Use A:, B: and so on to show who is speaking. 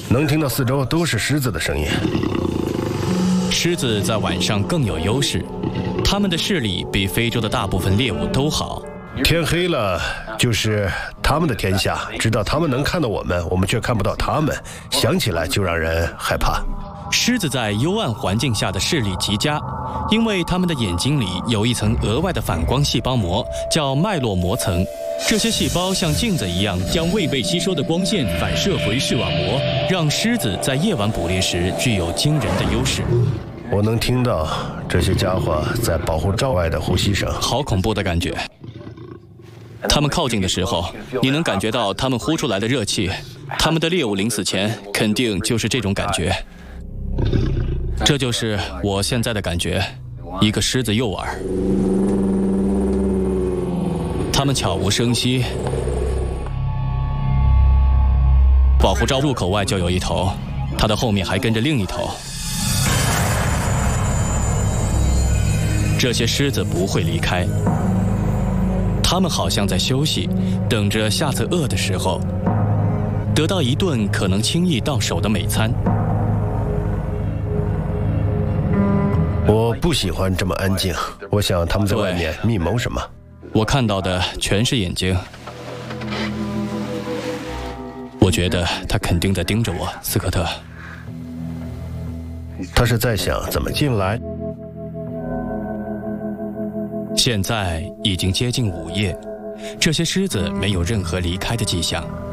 A: 能听到四周都是狮子的声音。
B: 狮子在晚上更有优势，它们的视力比非洲的大部分猎物都好。
A: 天黑了就是他们的天下，直到他们能看到我们，我们却看不到他们，想起来就让人害怕。
B: 狮子在幽暗环境下的视力极佳，因为它们的眼睛里有一层额外的反光细胞膜，叫脉络膜层。这些细胞像镜子一样，将未被吸收的光线反射回视网膜，让狮子在夜晚捕猎时具有惊人的优势。
A: 我能听到这些家伙在保护罩外的呼吸声，
B: 好恐怖的感觉。它们靠近的时候，你能感觉到它们呼出来的热气。它们的猎物临死前肯定就是这种感觉。这就是我现在的感觉，一个狮子诱饵。它们悄无声息，保护罩入口外就有一头，它的后面还跟着另一头。这些狮子不会离开，它们好像在休息，等着下次饿的时候，得到一顿可能轻易到手的美餐。
A: 我不喜欢这么安静，我想他们在外面密谋什么。
B: 我看到的全是眼睛，我觉得他肯定在盯着我，斯科特。
A: 他是在想怎么进来。
B: 现在已经接近午夜，这些狮子没有任何离开的迹象。